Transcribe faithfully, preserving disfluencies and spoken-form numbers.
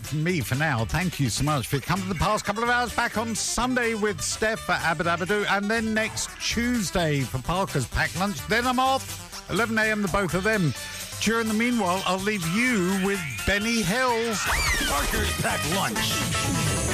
from me for now. Thank you so much for coming the past couple of hours. Back on Sunday with Steph for Abadabadoo, and then next Tuesday for Parker's Pack Lunch. Then I'm off. eleven a.m. the both of them. During the meanwhile, I'll leave you with Benny Hill. Parker's Pack Lunch.